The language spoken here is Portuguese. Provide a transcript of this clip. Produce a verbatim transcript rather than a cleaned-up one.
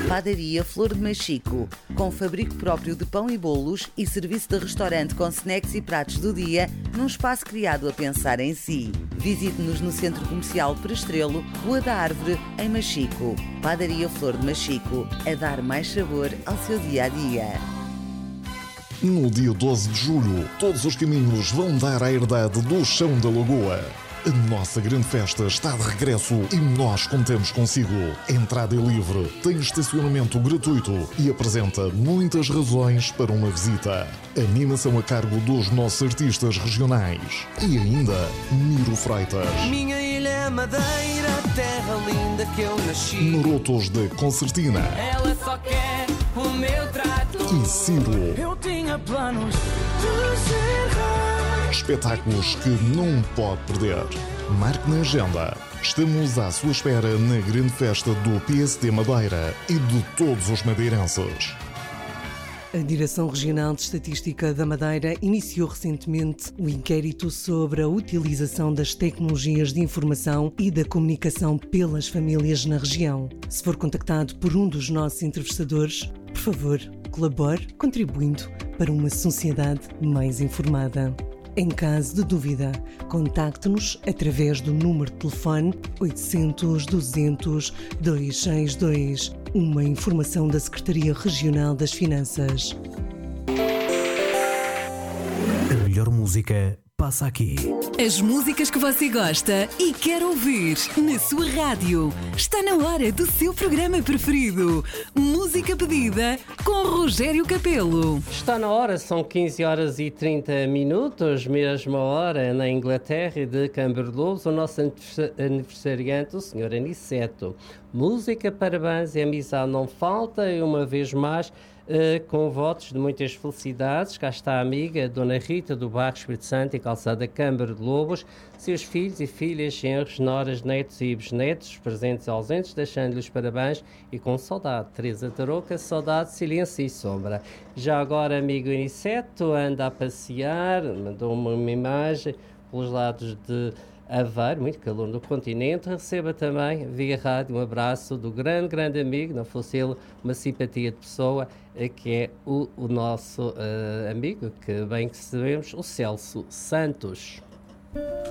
Padaria Flor de Machico, com fabrico próprio de pão e bolos e serviço de restaurante com snacks e pratos do dia, num espaço criado a pensar em si. Visite-nos no Centro Comercial Prestrelo, Rua da Árvore, em Machico. Padaria Flor de Machico, a dar mais sabor ao seu dia-a-dia. No dia doze de julho, todos os caminhos vão dar à herdade do Chão da Lagoa. A nossa grande festa está de regresso e nós contamos consigo. A entrada é livre, tem estacionamento gratuito e apresenta muitas razões para uma visita. Animação a cargo dos nossos artistas regionais. E ainda, Miro Freitas. Minha ilha é Madeira, terra linda que eu nasci. Marotos de Concertina. Ela só quer o meu trato. E Ciro. Eu tinha planos de ser rei. Espetáculos que não pode perder. Marque na agenda. Estamos à sua espera na grande festa do P S D Madeira e de todos os madeirenses. A Direção Regional de Estatística da Madeira iniciou recentemente o inquérito sobre a utilização das tecnologias de informação e da comunicação pelas famílias na região. Se for contactado por um dos nossos entrevistadores, por favor, colabore contribuindo para uma sociedade mais informada. Em caso de dúvida, contacte-nos através do número de telefone oitocentos, duzentos, duzentos e sessenta e dois. Uma informação da Secretaria Regional das Finanças. A melhor música passa aqui. As músicas que você gosta e quer ouvir na sua rádio. Está na hora do seu programa preferido. Música pedida com Rogério Capelo. Está na hora, são quinze horas e trinta minutos, mesma hora na Inglaterra de Camber Lobos, o nosso aniversariante, o senhor Aniceto. Música, parabéns e amizade não falta, e uma vez mais, Uh, com votos de muitas felicidades. Cá está a amiga Dona Rita do bairro Espírito Santo e Calçada Câmara de Lobos, seus filhos e filhas, genros, noras, netos e bisnetos, presentes e ausentes, deixando-lhes parabéns e com saudade. Teresa Tarouca, saudade, silêncio e sombra. Já agora, amigo Aniceto, anda a passear, mandou-me uma imagem pelos lados de Aveiro, muito calor no continente. Receba também, via rádio, um abraço do grande, grande amigo, não fosse ele uma simpatia de pessoa, que é o, o nosso uh, amigo, que bem que sabemos, o Celso Santos.